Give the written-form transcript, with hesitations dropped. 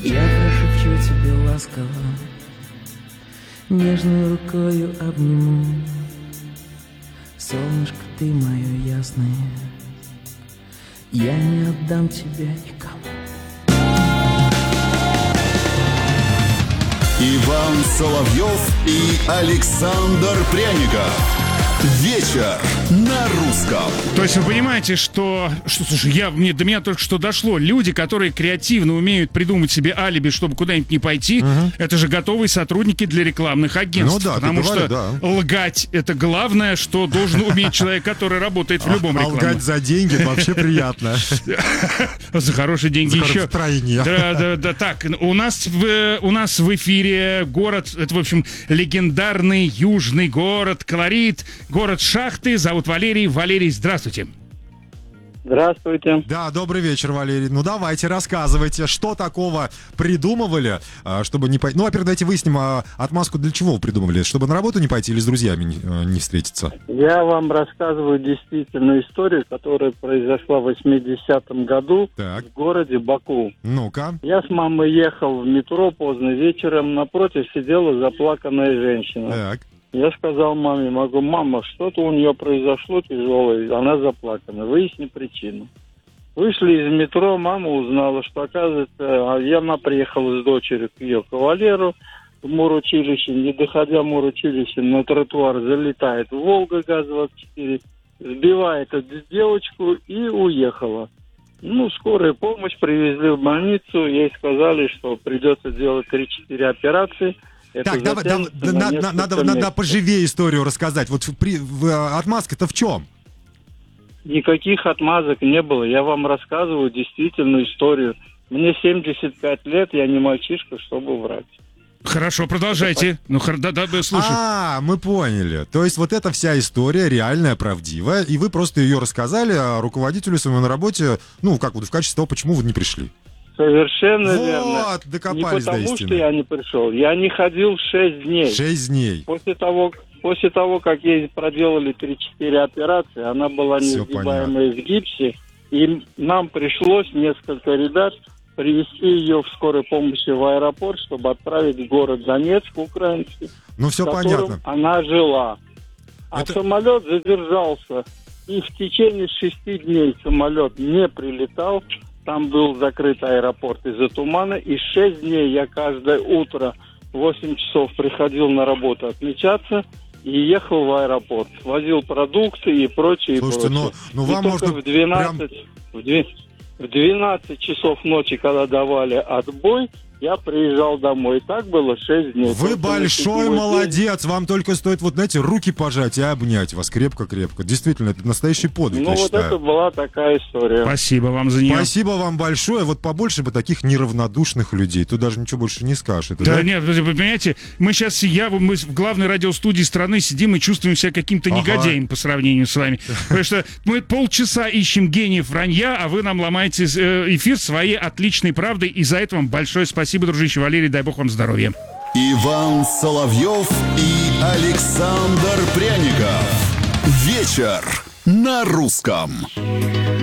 Я прошепчу тебе ласково, нежной рукою обниму. Солнышко, ты мое ясное, я не отдам тебя никому. Иван Соловьев и Александр Пряников. Вечер на русском. То есть вы понимаете, что слушай, до меня только что дошло. Люди, которые креативно умеют придумать себе алиби, чтобы куда-нибудь не пойти, это же готовые сотрудники для рекламных агентств. Ну да, потому говоришь, что лгать — это главное, что должен уметь человек, который работает в любом рекламе. Лгать за деньги вообще приятно. За хорошие деньги еще. Втройне. Да. Так, у нас в эфире город, это, в общем, легендарный южный город, колорит, город Шахты. Зовут Валерий. Валерий, здравствуйте. Здравствуйте. Да, добрый вечер, Валерий. Ну, давайте, рассказывайте, что такого придумывали, чтобы не пойти. Ну, во-первых, давайте выясним, отмазку для чего вы придумывали? Чтобы на работу не пойти или с друзьями не встретиться? Я вам рассказываю действительно историю, которая произошла в 80-м году в городе Баку. Ну-ка. Я с мамой ехал в метро поздно вечером, напротив сидела заплаканная женщина. Так. Я сказал маме, мама, что-то у нее произошло тяжелое, она заплакана, выясни причину. Вышли из метро, мама узнала, что, оказывается, она приехала с дочерью к ее кавалеру в Муручилище, не доходя Муручилища, на тротуар залетает Волга ГАЗ-24, сбивает эту девочку и уехала. Скорая помощь, привезли в больницу, ей сказали, что придется делать 3-4 операции. Так, надо поживее историю рассказать. Вот отмазка-то в чем? Никаких отмазок не было. Я вам рассказываю действительную историю. Мне 75 лет, я не мальчишка, чтобы врать. Хорошо, продолжайте. Слушай. Мы поняли. То есть вот эта вся история реальная, правдивая, и вы просто ее рассказали руководителю своему на работе, в качестве того, почему вы не пришли. Совершенно верно. Вот, докопались до истины. Не потому, что я не пришел. Я не ходил 6 дней. 6 дней. После того, как ей проделали 3-4 операции, она была несгибаемая в гипсе, и нам пришлось несколько ребят привезти ее в скорой помощи в аэропорт, чтобы отправить в город Донецк, украинский, все в котором понятно. она жила. Самолет задержался, и в течение 6 дней самолет не прилетал. Там был закрыт аэропорт из-за тумана, и 6 дней я каждое утро в 8 часов приходил на работу отмечаться и ехал в аэропорт. Возил продукты и прочее. Слушайте, вам можно в 12 часов ночи, когда давали отбой, я приезжал домой. И так было 6 дней. Вы большой молодец. Вам только стоит, руки пожать и обнять вас крепко-крепко. Действительно, это настоящий подвиг, я считаю. Это была такая история. Спасибо вам за нее. Спасибо вам большое. Вот побольше бы таких неравнодушных людей. Тут даже ничего больше не скажешь. Нет, вы понимаете, мы сейчас мы в главной радиостудии страны сидим и чувствуем себя каким-то негодяем по сравнению с вами. Потому что мы полчаса ищем гениев вранья, а вы нам ломаете эфир своей отличной правдой. И за это вам большое спасибо, дружище Валерий, дай бог вам здоровья. Иван Соловьев и Александр Пряников. Вечер на русском.